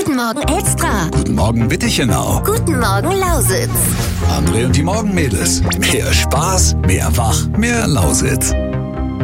Guten Morgen, Elstra. Guten Morgen, Wittichenau. Guten Morgen, Lausitz. André und die Morgenmädels. Mehr Spaß, mehr Wach, mehr Lausitz.